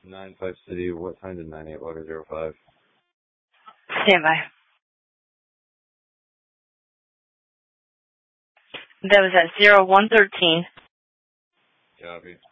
95 City, what time did 98 log 05? Stand by. That was at 0113. Copy.